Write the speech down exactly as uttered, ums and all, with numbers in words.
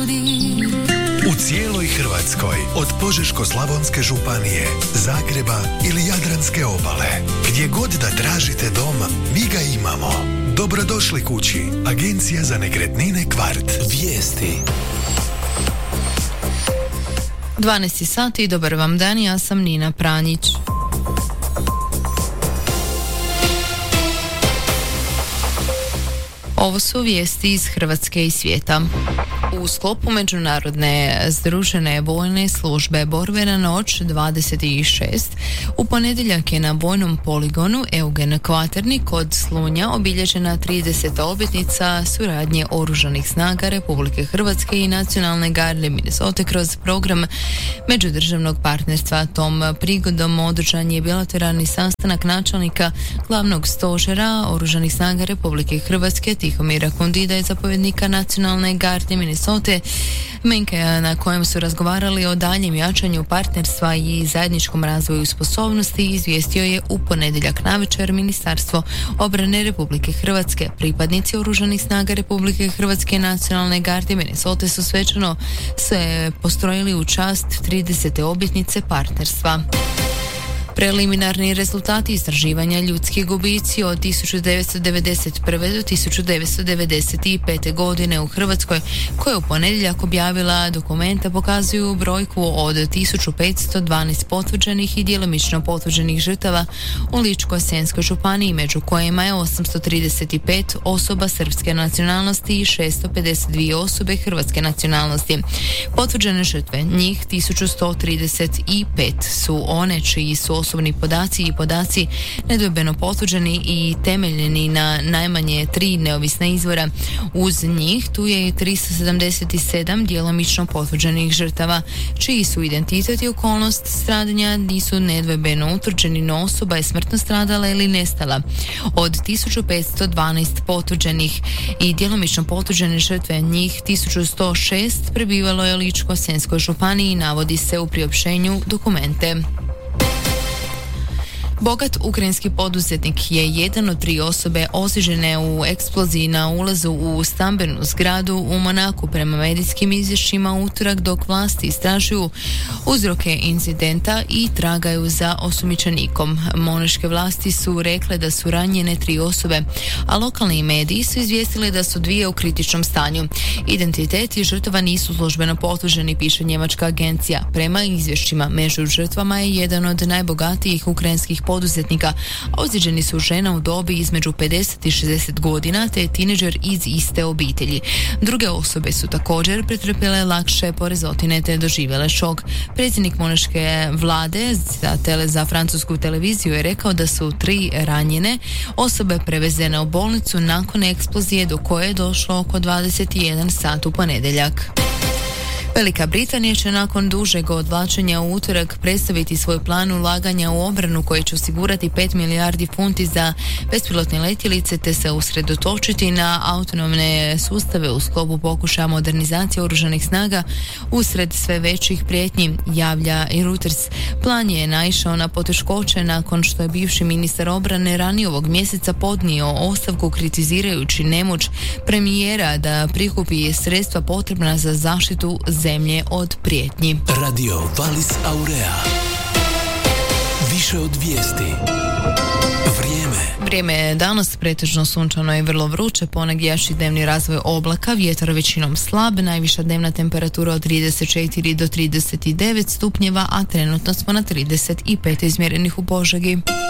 ljudi. U cijeloj Hrvatskoj, od Požeško-slavonske županije, Zagreba ili Jadranske obale. Gdje god da tražite dom, mi ga imamo. Dobrodošli kući. Agencija za nekretnine Kvart. Vijesti. dvanaest sati, dobar vam dan, ja sam Nina Pranjić. Ovo su vijesti iz Hrvatske i svijeta. U sklopu međunarodne združene vojne službe Borbena noć dvadeset šest u ponedjeljak je na vojnom poligonu Eugen Kvaternik kod Slunja obilježena trideseta obljetnica suradnje Oružanih snaga Republike Hrvatske i Nacionalne garde Minnesota kroz program međudržavnog partnerstva. Tom prigodom održan je bilateralni sastanak načelnika glavnog stožera Oružanih snaga Republike Hrvatske Tihomira Kundida i zapovjednika Nacionalne garde Minnesota Menke, na kojem su razgovarali o daljem jačanju partnerstva i zajedničkom razvoju sposobnosti, izvijestio je u ponedjeljak navečer Ministarstvo obrane Republike Hrvatske. Pripadnici Oružanih snaga Republike Hrvatske i Nacionalne garde Minnesota su svečano se postrojili u čast tridesete obljetnice partnerstva. Preliminarni rezultati istraživanja ljudski gubici od tisuću devetsto devedeset prve do tisuću devetsto devedeset pete godine u Hrvatskoj, koje je u ponedjeljak objavila dokumenta, pokazuju brojku od tisuću petsto dvanaest potvrđenih i djelomično potvrđenih žrtava u Ličko-senjskoj županiji, među kojima je osamsto trideset pet osoba srpske nacionalnosti i šesto pedeset dvije osobe hrvatske nacionalnosti. Potvrđene žrtve, njih tisuću sto trideset pet, su one čiji su osobni podaci i podaci nedvojbeno potvrđeni i temeljeni na najmanje tri neovisna izvora. Uz njih tu je i tristo sedamdeset sedam djelomično potvrđenih žrtava, čiji su identitet i okolnost stradanja nisu nedvojbeno utvrđeni, no osoba je smrtno stradala ili nestala. Od tisuću petsto dvanaest potvrđenih i djelomično potvrđene žrtve, njih tisuću sto šest prebivalo je u Ličko-senjskoj županiji, navodi se u priopćenju dokumente. Bogat ukrajinski poduzetnik je jedan od tri osobe ozlijeđene u eksploziji na ulazu u stambenu zgradu u Monaku, prema medijskim izvješćima u utorak, dok vlasti istražuju uzroke incidenta i tragaju za osumnjičenikom. Monaške vlasti su rekle da su ranjene tri osobe, a lokalni mediji su izvijestili da su dvije u kritičnom stanju. Identiteti žrtava nisu službeno potvrđeni, piše njemačka agencija. Prema izvješćima, među žrtvama je jedan od najbogatijih ukrajinskih poduzetnika. Ozlijeđeni su žena u dobi između pedeset i šezdeset godina te tineđer iz iste obitelji. Druge osobe su također pretrpjele lakše porezotine te doživjele šok. Predsjednik monaške vlade za, tele, za francusku televiziju je rekao da su tri ranjene osobe prevezene u bolnicu nakon eksplozije, do koje je došlo oko dvadeset jedan sat u ponedjeljak. Velika Britanija će nakon dužeg odvlačenja u utorak predstaviti svoj plan ulaganja u obranu koji će osigurati pet milijardi funti za bespilotne letjelice te se usredotočiti na autonomne sustave u sklopu pokušaja modernizacije oružanih snaga usred sve većih prijetnji, javlja i Reuters. Plan je naišao na poteškoće nakon što je bivši ministar obrane ranije ovog mjeseca podnio ostavku kritizirajući nemoć premijera da prikupi sredstva potrebna za zaštitu zemlje od prijetnji. Radio Valis Aurea. Više od vijesti. Vrijeme. Vrijeme je danas pretežno sunčano i vrlo vruće, ponegdje jači dnevni razvoj oblaka, vjetar većinom slab, najviša dnevna temperatura od trideset četiri do trideset devet stupnjeva, a trenutno smo na trideset pet izmjerenih u Požegi.